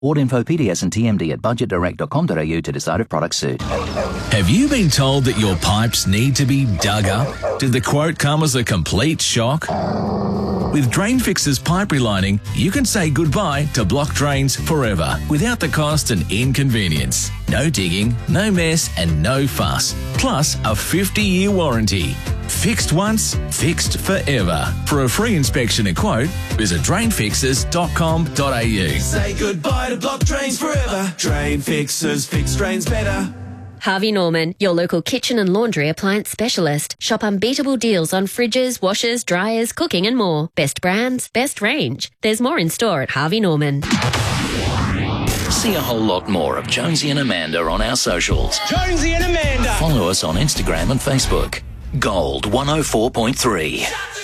Ward info PDS and TMD at budgetdirect.com.au to decide if products suit. Have you been told that your pipes need to be dug up? Did the quote come as a complete shock? With Drain Fix's pipe relining, you can say goodbye to blocked drains forever without the cost and inconvenience. No digging, no mess and no fuss. Plus a 50-year warranty. Fixed once, fixed forever. For a free inspection and quote, visit drainfixers.com.au. Say goodbye to blocked drains forever. Drain Fixers, fix drains better. Harvey Norman, your local kitchen and laundry appliance specialist. Shop unbeatable deals on fridges, washers, dryers, cooking and more. Best brands, best range. There's more in store at Harvey Norman. See a whole lot more of Jonesy and Amanda on our socials. Jonesy and Amanda. Follow us on Instagram and Facebook. Gold 104.3.